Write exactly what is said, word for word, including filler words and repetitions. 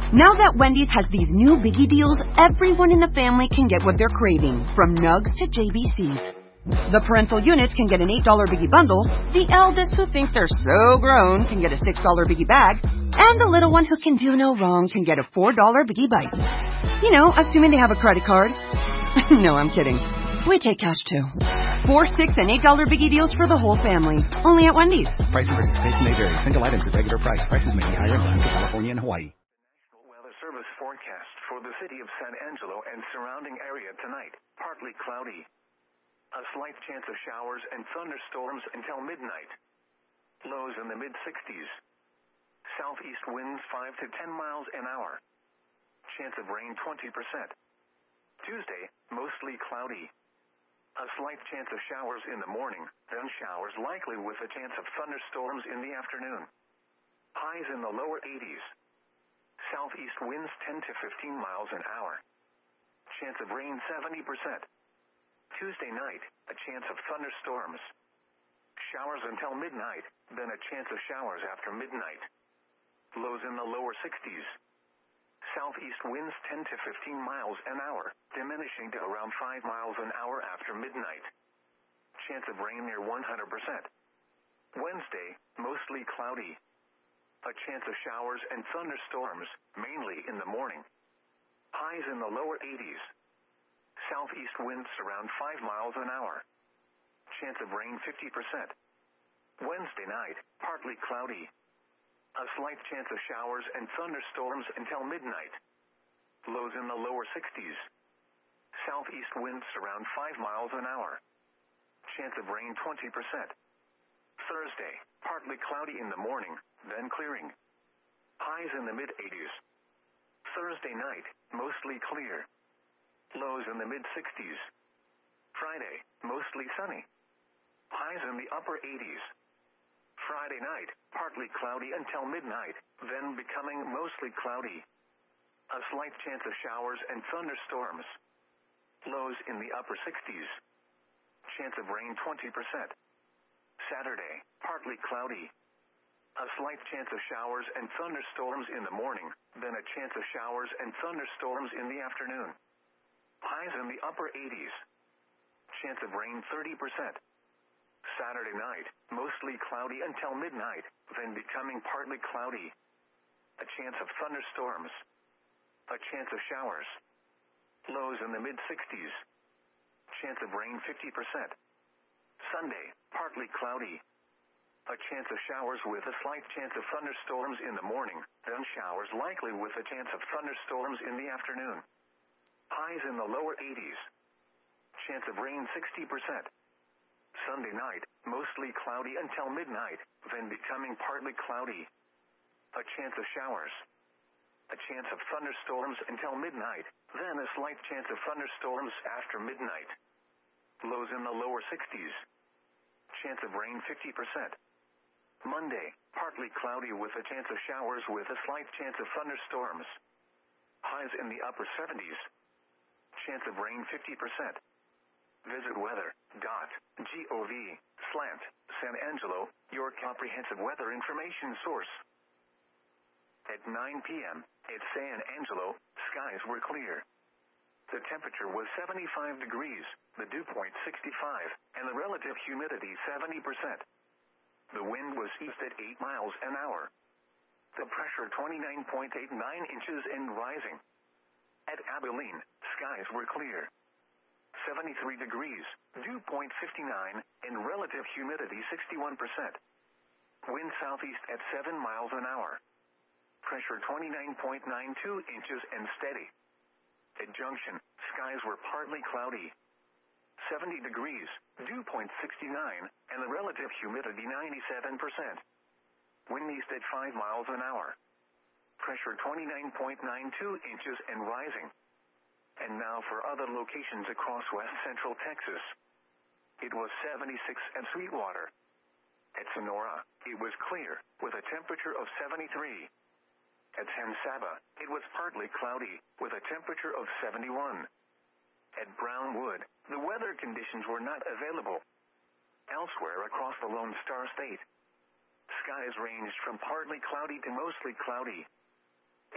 Now that Wendy's has these new biggie deals, everyone in the family can get what they're craving, from nugs to J B Cs. The parental units can get an eight dollar biggie bundle, the eldest who thinks they're so grown can get a six dollar biggie bag, and the little one who can do no wrong can get a four dollar biggie bite. You know, assuming they have a credit card. No, I'm kidding. We take cash too. Four, six, and eight dollar biggie deals for the whole family. Only at Wendy's. Price and participation may vary. Single items at regular price. Prices may be higher in Alaska, California, and Hawaii. National Weather Service forecast for the city of San Angelo and surrounding area tonight. Partly cloudy. A slight chance of showers and thunderstorms until midnight. Lows in the mid sixties. Southeast winds five to ten miles an hour. Chance of rain twenty percent. Tuesday, mostly cloudy. A slight chance of showers in the morning, then showers likely with a chance of thunderstorms in the afternoon. Highs in the lower eighties. Southeast winds ten to fifteen miles an hour. Chance of rain seventy percent. Tuesday night, a chance of thunderstorms. Showers until midnight, then a chance of showers after midnight. Lows in the lower sixties. Southeast winds ten to fifteen miles an hour, diminishing to around five miles an hour after midnight. Chance of rain near one hundred percent. Wednesday, mostly cloudy. A chance of showers and thunderstorms, mainly in the morning. Highs in the lower eighties. Southeast winds around five miles an hour. Chance of rain fifty percent. Wednesday night, partly cloudy. A slight chance of showers and thunderstorms until midnight. Lows in the lower sixties. Southeast winds around five miles an hour. Chance of rain twenty percent. Thursday, partly cloudy in the morning, then clearing. Highs in the mid eighties. Thursday night, mostly clear. Lows in the mid sixties. Friday, mostly sunny. Highs in the upper eighties. Friday night, partly cloudy until midnight, then becoming mostly cloudy. A slight chance of showers and thunderstorms. Lows in the upper sixties. Chance of rain twenty percent. Saturday, partly cloudy. A slight chance of showers and thunderstorms in the morning, then a chance of showers and thunderstorms in the afternoon. Highs in the upper eighties. Chance of rain thirty percent. Saturday night, mostly cloudy until midnight, then becoming partly cloudy. A chance of thunderstorms. A chance of showers. Lows in the mid sixties. Chance of rain fifty percent. Sunday, partly cloudy. A chance of showers with a slight chance of thunderstorms in the morning, then showers likely with a chance of thunderstorms in the afternoon. Highs in the lower eighties. Chance of rain sixty percent. Sunday night, mostly cloudy until midnight, then becoming partly cloudy. A chance of showers. A chance of thunderstorms until midnight, then a slight chance of thunderstorms after midnight. Lows in the lower sixties. Chance of rain fifty percent. Monday, partly cloudy with a chance of showers with a slight chance of thunderstorms. Highs in the upper seventies. Chance of rain fifty percent. Visit weather dot gov slash San Angelo, your comprehensive weather information source. At nine p.m. at San Angelo, skies were clear. The temperature was seventy-five degrees, the dew point sixty-five, and the relative humidity seventy percent. The wind was east at eight miles an hour. The pressure twenty-nine point eight nine inches and rising. At Abilene, skies were clear. seventy-three degrees, dew point fifty-nine, and relative humidity sixty-one percent. Wind southeast at seven miles an hour. Pressure twenty-nine point nine two inches and steady. At Junction, skies were partly cloudy. seventy degrees, dew point sixty-nine, and the relative humidity ninety-seven percent. Wind east at five miles an hour. Pressure twenty-nine point nine two inches and rising. And now for other locations across west central Texas. It was seventy-six at Sweetwater. At Sonora, it was clear, with a temperature of seventy-three. At San Saba, it was partly cloudy, with a temperature of seventy-one. At Brownwood, the weather conditions were not available. Elsewhere across the Lone Star State, skies ranged from partly cloudy to mostly cloudy.